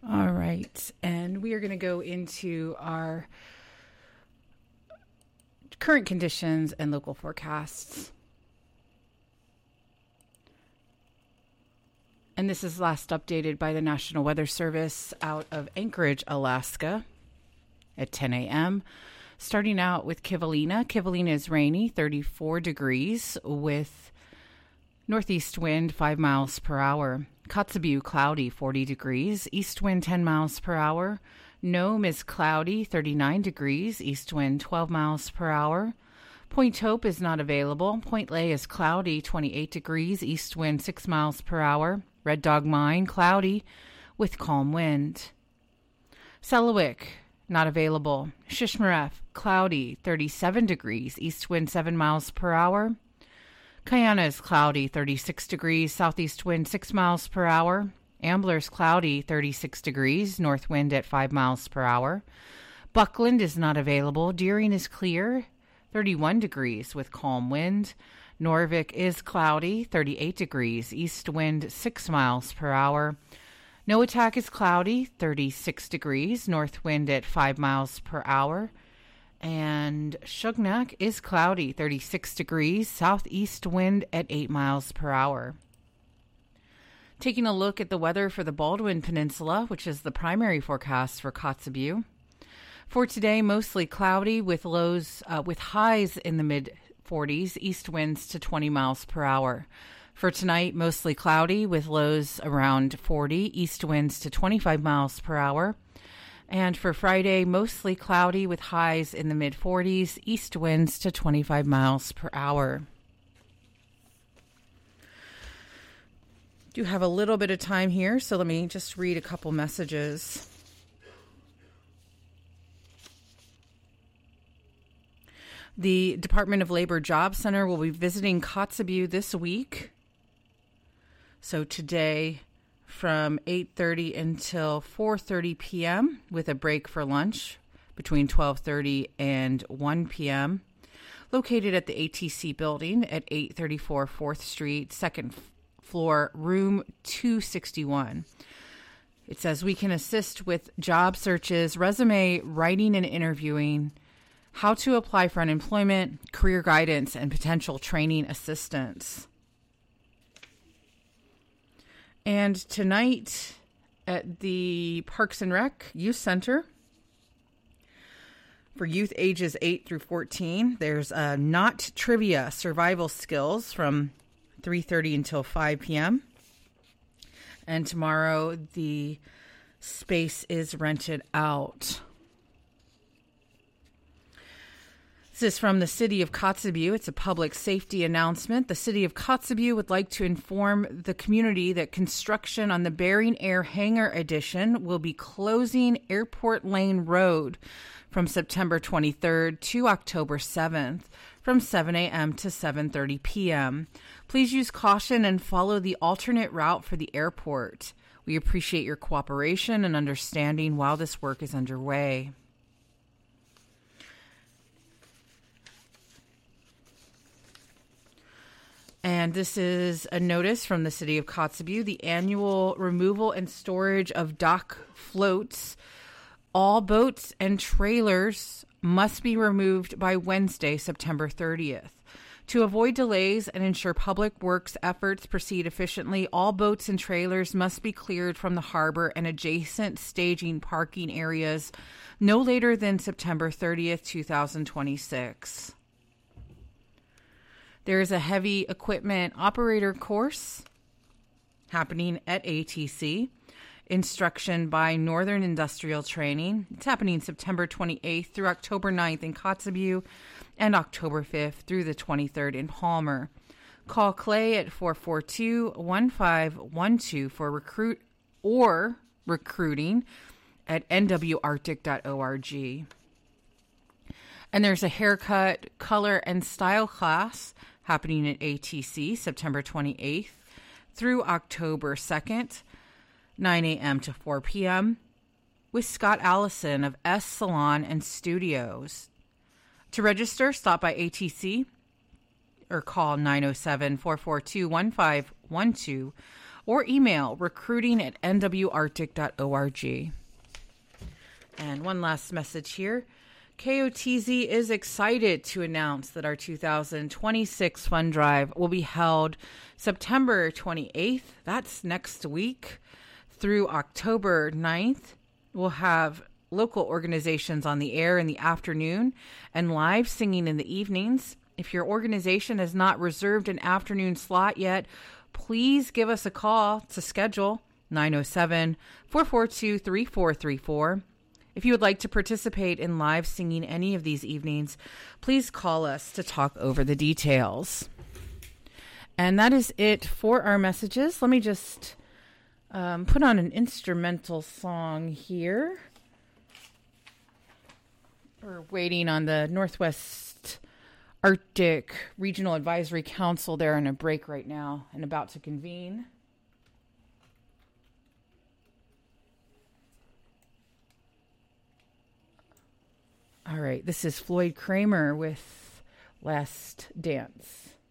All right, and we are going to go into our current conditions and local forecasts. And this is last updated by the National Weather Service out of Anchorage, Alaska at 10 a.m. Starting out with Kivalina. Kivalina is rainy, 34 degrees with northeast wind 5 miles per hour. Kotzebue, cloudy, 40 degrees, east wind 10 miles per hour. Nome is cloudy, 39 degrees, east wind 12 miles per hour. Point Hope is not available. Point Lay is cloudy, 28 degrees, east wind 6 miles per hour. Red Dog Mine, cloudy with calm wind. Selawik, not available. Shishmaref, cloudy, 37 degrees, east wind 7 miles per hour. Kayana is cloudy, 36 degrees, southeast wind 6 miles per hour. Ambler is cloudy, 36 degrees, north wind at 5 miles per hour. Buckland is not available. Deering is clear, 31 degrees with calm wind. Norvik is cloudy, 38 degrees, east wind 6 miles per hour. Noatak is cloudy, 36 degrees, north wind at 5 miles per hour. And Shugnak is cloudy, 36 degrees, southeast wind at 8 miles per hour. Taking a look at the weather for the Baldwin Peninsula, which is the primary forecast for Kotzebue. For today, mostly cloudy with highs in the mid-40s, east winds to 20 miles per hour. For tonight, mostly cloudy with lows around 40, east winds to 25 miles per hour. And for Friday, mostly cloudy with highs in the mid-40s, east winds to 25 miles per hour. Do have a little bit of time here, so let me just read a couple messages. The Department of Labor Job Center will be visiting Kotzebue this week. So today, from 8:30 until 4:30 p.m. with a break for lunch between 12:30 and 1 p.m. Located at the ATC building at 834 4th Street, second floor, room 261. It says we can assist with job searches, resume writing and interviewing, how to apply for unemployment, career guidance, and potential training assistance. And tonight at the Parks and Rec Youth Center, for youth ages 8 through 14, there's a Not Trivia Survival Skills from 3:30 until 5 p.m. And tomorrow the space is rented out. This is from the City of Kotzebue. It's a public safety announcement. The City of Kotzebue would like to inform the community that construction on the Bering Air Hangar Addition will be closing Airport Lane Road from September 23rd to October 7th from 7 a.m. to 7:30 p.m. Please use caution and follow the alternate route for the airport. We appreciate your cooperation and understanding while this work is underway. And this is a notice from the City of Kotzebue. The annual removal and storage of dock floats. All boats and trailers must be removed by Wednesday, September 30th. To avoid delays and ensure public works efforts proceed efficiently, all boats and trailers must be cleared from the harbor and adjacent staging parking areas no later than September 30th, 2026. There is a heavy equipment operator course happening at ATC. Instruction by Northern Industrial Training. It's happening September 28th through October 9th in Kotzebue and October 5th through the 23rd in Palmer. Call Clay at 442-1512 for recruiting at nwarctic.org. And there's a haircut, color, and style class happening at ATC September 28th through October 2nd, 9 a.m. to 4 p.m. with Scott Allison of S Salon and Studios. To register, stop by ATC or call 907-442-1512 or email recruiting@nwarctic.org. And one last message here. KOTZ is excited to announce that our 2026 fund drive will be held September 28th. That's next week through October 9th. We'll have local organizations on the air in the afternoon and live singing in the evenings. If your organization has not reserved an afternoon slot yet, please give us a call to schedule 907-442-3434. If you would like to participate in live singing any of these evenings, please call us to talk over the details. And that is it for our messages. Let me just put on an instrumental song here. We're waiting on the Northwest Arctic Regional Advisory Council. They're on a break right now and about to convene. All right, this is Floyd Kramer with Last Dance.